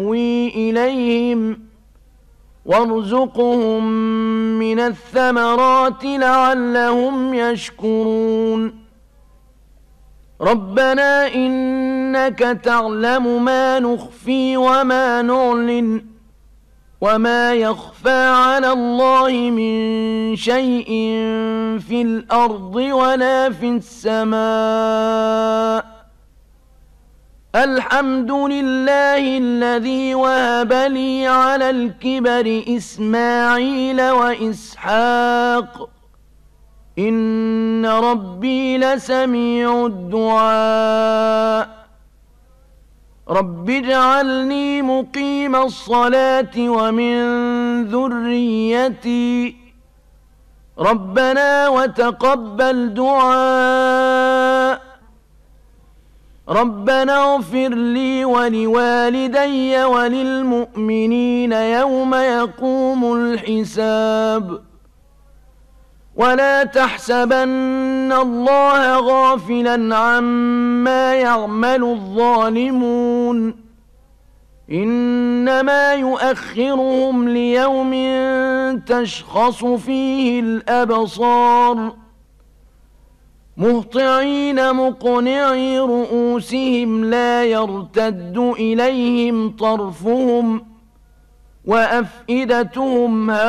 وي إليهم وارزقهم من الثمرات لعلهم يشكرون ربنا إنك تعلم ما نخفي وما نعلن وما يخفى على الله من شيء في الأرض ولا في السماء الحمد لله الذي وهب لي على الكبر إسماعيل وإسحاق إن ربي لسميع الدعاء رب اجعلني مقيم الصلاة ومن ذريتي ربنا وتقبل دعاء ربنا اغفر لي ولوالدي وللمؤمنين يوم يقوم الحساب ولا تحسبن الله غافلا عما يعمل الظالمون إنما يؤخرهم ليوم تشخص فيه الأبصار مهطعين مقنعي رؤوسهم لا يرتد إليهم طرفهم وأفئدتهم